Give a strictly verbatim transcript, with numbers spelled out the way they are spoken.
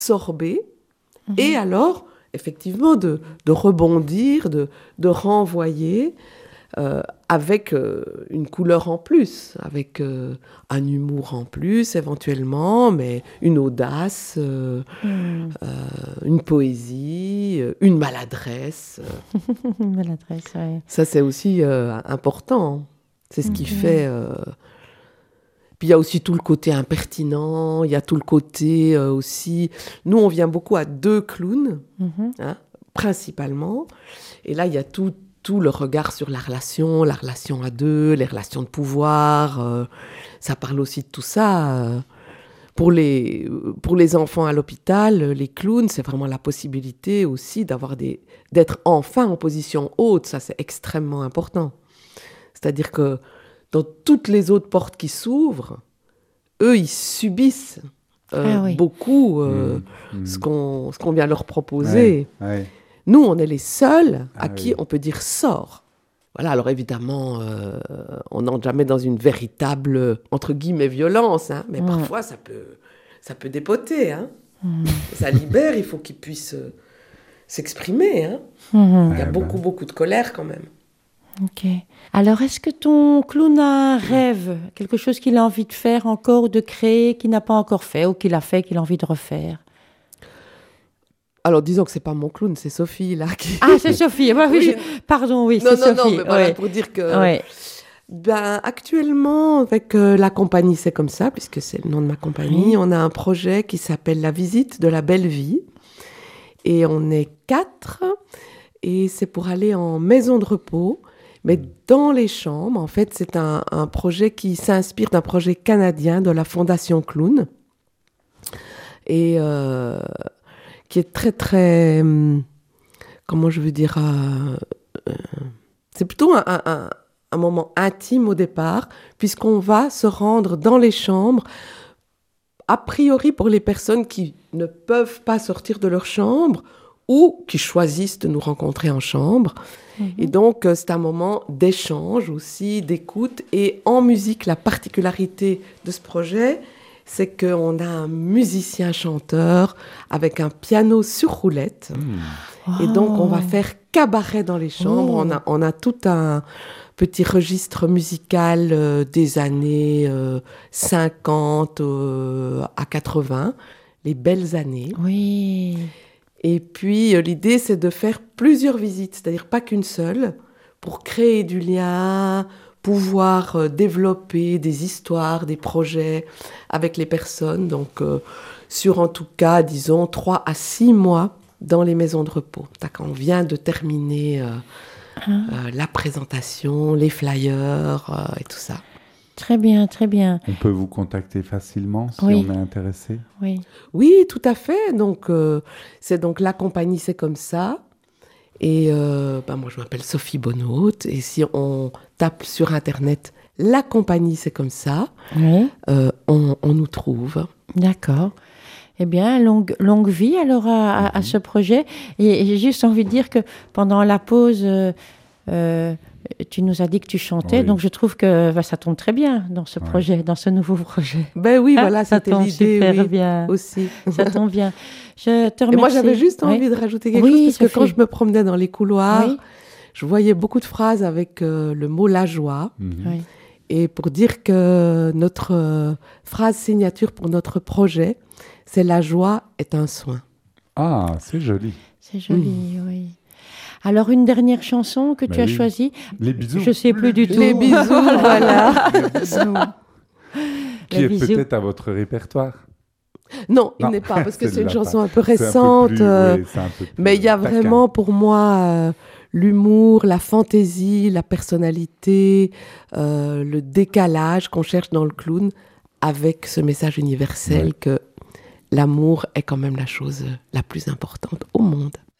absorber mmh. et alors, effectivement, de, de rebondir, de, de renvoyer euh, avec euh, une couleur en plus, avec euh, un humour en plus, éventuellement, mais une audace, euh, mmh. euh, une poésie, une maladresse. Une maladresse, oui. Ça, c'est aussi euh, important. C'est ce mmh. qui fait... Euh, Puis il y a aussi tout le côté impertinent, il y a tout le côté euh, aussi... Nous, on vient beaucoup à deux clowns, mm-hmm. hein, principalement. Et là, il y a tout, tout le regard sur la relation, la relation à deux, les relations de pouvoir. Euh, ça parle aussi de tout ça. Euh, pour, les, pour les enfants à l'hôpital, les clowns, c'est vraiment la possibilité aussi d'avoir des, d'être enfin en position haute. Ça, c'est extrêmement important. C'est-à-dire que dans toutes les autres portes qui s'ouvrent, eux, ils subissent euh, ah oui. beaucoup euh, mmh, mmh. Ce, qu'on, ce qu'on vient leur proposer. Ouais, ouais. Nous, on est les seuls à ah, qui oui. on peut dire « sors ». Voilà, alors évidemment, euh, on n'entre jamais dans une véritable, entre guillemets, violence, hein, mais mmh. parfois, ça peut, ça peut dépoter. Hein. Mmh. Ça libère, il faut qu'ils puissent euh, s'exprimer. Hein. Mmh. Il y a ah, beaucoup, ben. beaucoup de colère quand même. Ok. Alors, est-ce que ton clown a un rêve, quelque chose qu'il a envie de faire encore, de créer, qu'il n'a pas encore fait, ou qu'il a fait, qu'il a envie de refaire? Alors, disons que c'est pas mon clown, c'est Sophie, là. Qui... Ah, c'est Sophie. Bah, oui, oui. Je... Pardon, oui, non, c'est non, Sophie. Non, non, mais voilà, ouais. pour dire que... Ouais. Ben, actuellement, avec euh, la compagnie C'est comme ça, puisque c'est le nom de ma compagnie, oui. on a un projet qui s'appelle La visite de la belle vie. Et on est quatre, et c'est pour aller en maison de repos. Mais dans les chambres, en fait, c'est un, un projet qui s'inspire d'un projet canadien de la Fondation Clown et euh, qui est très, très... Comment je veux dire euh, euh, c'est plutôt un, un, un moment intime au départ, puisqu'on va se rendre dans les chambres, a priori pour les personnes qui ne peuvent pas sortir de leur chambre ou qui choisissent de nous rencontrer en chambre. Mmh. Et donc, c'est un moment d'échange aussi, d'écoute. Et en musique, la particularité de ce projet, c'est qu'on a un musicien-chanteur avec un piano sur roulette. Mmh. Et donc, on va faire cabaret dans les chambres. Oh. On a, on a tout un petit registre musical euh, des années euh, cinquante euh, à quatre-vingts, les belles années. Oui. Et puis, euh, l'idée, c'est de faire plusieurs visites, c'est-à-dire pas qu'une seule, pour créer du lien, pouvoir euh, développer des histoires, des projets avec les personnes. Donc, euh, sur en tout cas, disons, trois à six mois dans les maisons de repos. On vient de terminer euh, ah. euh, la présentation, les flyers euh, et tout ça. Très bien, très bien. On peut vous contacter facilement si oui. on est intéressé? Oui, oui, tout à fait. Donc, euh, c'est donc la compagnie C'est comme ça. Et euh, ben moi, je m'appelle Sophie Bonnehaut. Et si on tape sur Internet « La compagnie C'est comme ça oui. », euh, on, on nous trouve. D'accord. Eh bien, longue, longue vie alors à, à, à ce projet. Et, et j'ai juste envie de dire que pendant la pause... Euh, euh, tu nous as dit que tu chantais, oui. donc je trouve que bah, ça tombe très bien dans ce projet, ouais. dans ce nouveau projet. Ben oui, ah, voilà, ça c'était tombe l'idée super oui, bien. aussi. Ça tombe bien. Je te remercie. Et moi, j'avais juste envie oui. de rajouter quelque oui, chose, parce Sophie. que quand je me promenais dans les couloirs, oui. je voyais beaucoup de phrases avec euh, le mot « la joie mm-hmm. ». Oui. Et pour dire que notre euh, phrase signature pour notre projet, c'est « la joie est un soin ». Ah, c'est joli. C'est joli, mmh. oui. Alors, une dernière chanson que bah tu as oui. choisie. Les bisous. Je ne sais plus du les tout. Les bisous, voilà. Les bisous. Qui les est bisous. peut-être à votre répertoire. Non, il non. n'est pas, parce que c'est, c'est une chanson pas. un peu récente. Un peu plus, euh, oui, un peu plus mais il y a taquin. vraiment, pour moi, euh, l'humour, la fantaisie, la personnalité, euh, le décalage qu'on cherche dans le clown, avec ce message universel ouais. que l'amour est quand même la chose la plus importante au monde.